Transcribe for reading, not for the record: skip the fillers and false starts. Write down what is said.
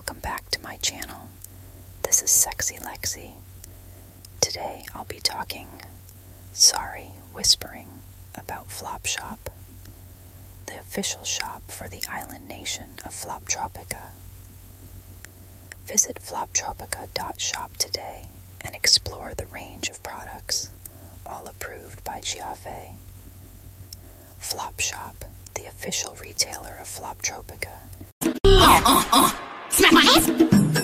welcome back to my channel. This is Sexy Lexi. Today I'll be whispering about Flopshop, the official shop for the island nation of Floptropica. Visit floptropica.shop today and explore the range of products, all approved by Giave. Flopshop, the official retailer of Floptropica. Smack my ass!